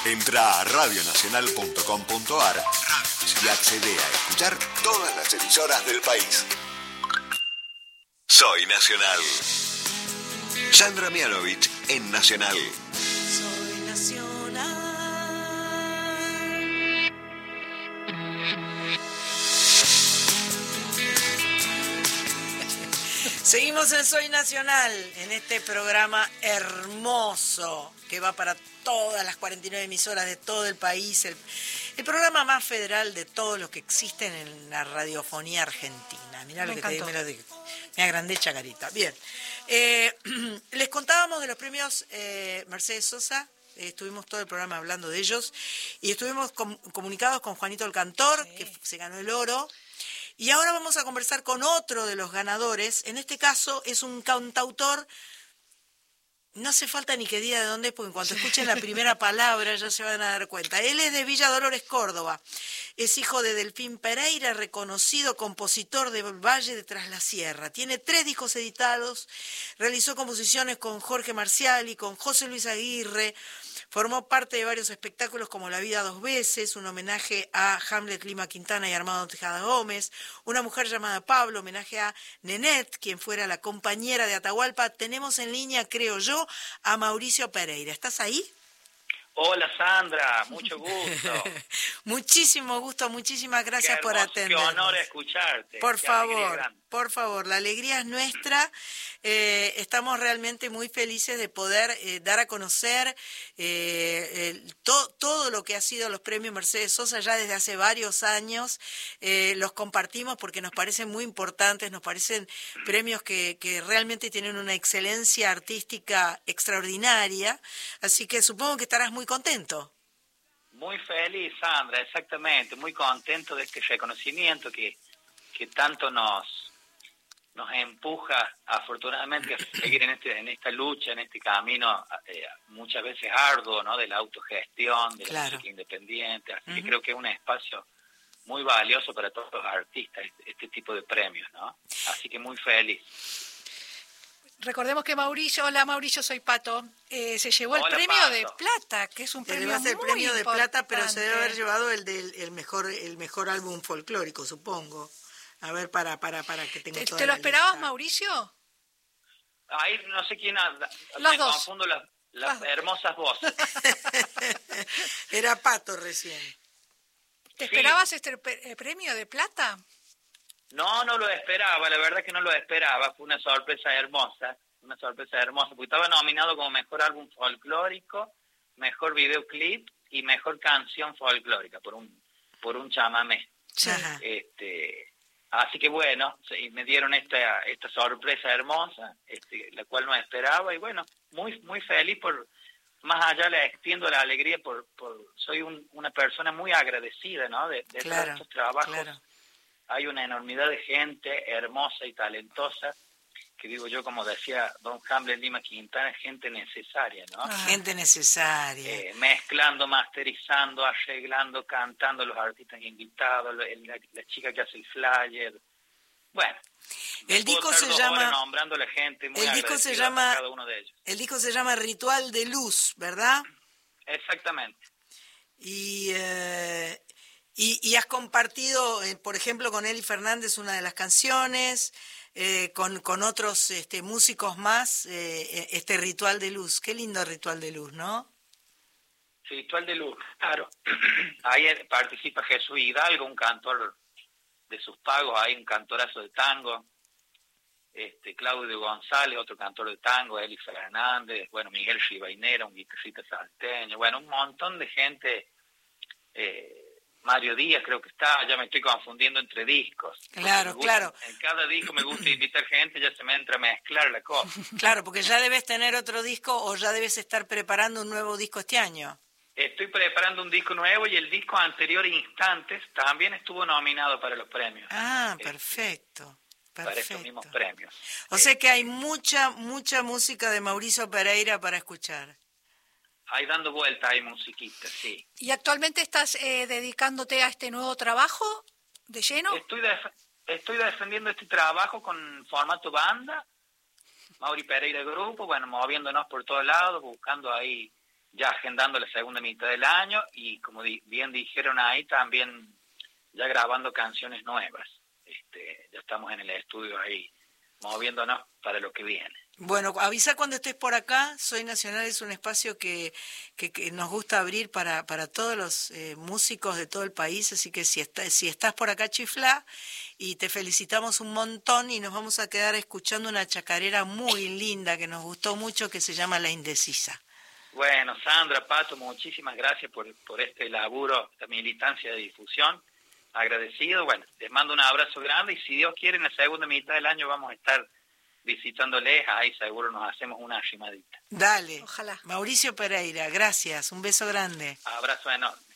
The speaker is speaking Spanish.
Entra a radionacional.com.ar y accede a escuchar todas las emisoras del país. Soy Nacional. Sandra Mianovich en Nacional. Soy Nacional. Seguimos en Soy Nacional, en este programa hermoso que va para todas las 49 emisoras de todo el país, el programa más federal de todos los que existen en la radiofonía argentina. Mirá lo que te digo, me agrandé chacarita. Bien, les contábamos de los premios Mercedes Sosa. Estuvimos todo el programa hablando de ellos y estuvimos comunicados con Juanito el Cantor, sí, que se ganó el oro. Y ahora vamos a conversar con otro de los ganadores. En este caso es un cantautor. No hace falta ni que diga de dónde es, porque en cuanto escuchen la primera palabra ya se van a dar cuenta. Él es de Villa Dolores, Córdoba. Es hijo de Delfín Pereira, reconocido compositor del Valle de Tras la Sierra. Tiene 3 discos editados. Realizó composiciones con Jorge Marcial y con José Luis Aguirre. Formó parte de varios espectáculos como La vida dos veces, un homenaje a Hamlet Lima Quintana y Armando Tejada Gómez, Una mujer llamada Pablo, homenaje a Nenet, quien fuera la compañera de Atahualpa. Tenemos en línea, creo yo, a Mauricio Pereira. ¿Estás ahí? Hola Sandra, mucho gusto. Muchísimo gusto, muchísimas gracias por atendernos. Qué honor escucharte. Por favor, la alegría es nuestra. Estamos realmente muy felices de poder dar a conocer todo lo que ha sido los premios Mercedes Sosa ya desde hace varios años. Los compartimos porque nos parecen muy importantes, nos parecen premios que realmente tienen una excelencia artística extraordinaria. Así que supongo que estarás muy contento. Muy feliz, Sandra, exactamente. Muy contento de este reconocimiento que tanto nos empuja, afortunadamente, a seguir en esta lucha, en este camino muchas veces arduo, ¿no? De la autogestión, de la música independiente. Así que creo que es un espacio muy valioso para todos los artistas, este tipo de premios, ¿no? Así que muy feliz. Recordemos que Mauricio, soy Pato, se llevó el premio Pato de plata, que es un premio muy el premio de importante. plata, pero se debe haber llevado el mejor álbum folclórico, supongo. A ver, para que tenga toda ¿Te lo la esperabas, lista. Mauricio? Ahí no sé quién Los dos. Confundo las hermosas voces. Era Pato recién. ¿Te esperabas este premio de plata? No lo esperaba, la verdad que no lo esperaba, fue una sorpresa hermosa, porque estaba nominado como mejor álbum folclórico, mejor videoclip y mejor canción folclórica por un chamamé. Sí. Así que bueno, me dieron esta sorpresa hermosa, la cual no esperaba, y bueno, muy muy feliz más allá le extiendo la alegría soy una persona muy agradecida, ¿no? De estos trabajos. Claro. Hay una enormidad de gente hermosa y talentosa, que digo yo, como decía don Hamlet Lima Quintana, gente necesaria, ¿no? Gente necesaria. Mezclando, masterizando, arreglando, cantando los artistas invitados, la chica que hace el flyer. Bueno, el disco se llama nombrando a la gente, muy agradecido a cada uno de ellos. El disco se llama Ritual de Luz, ¿verdad? Exactamente. Y has compartido, por ejemplo, con Eli Fernández una de las canciones, con otros músicos más, este Ritual de Luz. Qué lindo Ritual de Luz, ¿no? Ritual de Luz, claro. Ahí participa Jesús Hidalgo, un cantor de sus pagos, hay un cantorazo de tango, Claudio González, otro cantor de tango, Eli Fernández, bueno, Miguel Rivainera, un guitarrista salteño, bueno, un montón de gente. Mario Díaz creo que está, ya me estoy confundiendo entre discos. Claro. En cada disco me gusta invitar gente, ya se me entra a mezclar la cosa. Claro, porque ya debes tener otro disco o ya debes estar preparando un nuevo disco este año. Estoy preparando un disco nuevo y el disco anterior, Instantes, también estuvo nominado para los premios. Ah, perfecto. Para esos mismos premios. O sea que hay mucha música de Mauricio Pereira para escuchar. Ahí dando vuelta hay musiquita, sí. ¿Y actualmente estás dedicándote a este nuevo trabajo de lleno? Estoy defendiendo este trabajo con formato banda, Mauri Pereira Grupo, bueno, moviéndonos por todos lados, buscando ahí ya agendando la segunda mitad del año y como bien dijeron ahí, también ya grabando canciones nuevas. Ya estamos en el estudio ahí moviéndonos para lo que viene. Bueno, avisa cuando estés por acá. Soy Nacional es un espacio que nos gusta abrir para todos los músicos de todo el país, así que si estás por acá, chiflá, y te felicitamos un montón y nos vamos a quedar escuchando una chacarera muy linda que nos gustó mucho, que se llama La Indecisa. Bueno, Sandra, Pato, muchísimas gracias por este laburo, esta militancia de difusión. Agradecido, bueno, les mando un abrazo grande y si Dios quiere en la segunda mitad del año vamos a estar visitándoles, ahí seguro nos hacemos una arrimadita. Dale. Ojalá. Mauricio Pereira, gracias, un beso grande. Abrazo enorme.